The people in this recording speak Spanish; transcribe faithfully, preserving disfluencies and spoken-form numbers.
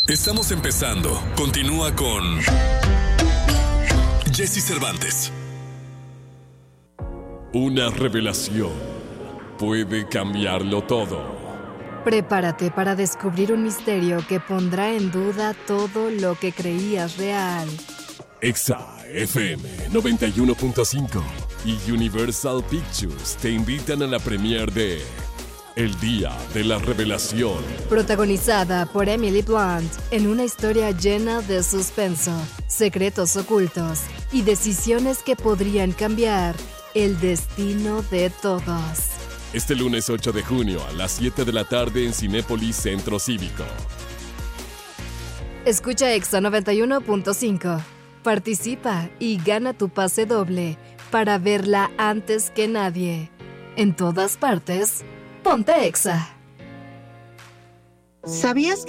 Estamos empezando. Continúa con Jesse Cervantes. Una revelación puede cambiarlo todo. Prepárate para descubrir un misterio que pondrá en duda todo lo que creías real. Exa F M noventa y uno punto cinco y Universal Pictures te invitan a la premiere de El Día de la Revelación. Protagonizada por Emily Blunt en una historia llena de suspenso, secretos ocultos y decisiones que podrían cambiar el destino de todos. Este lunes ocho de junio a las siete de la tarde en Cinépolis Centro Cívico. Escucha Exa noventa y uno punto cinco. Participa y gana tu pase doble para verla antes que nadie. En todas partes, ponte Exa. ¿Sabías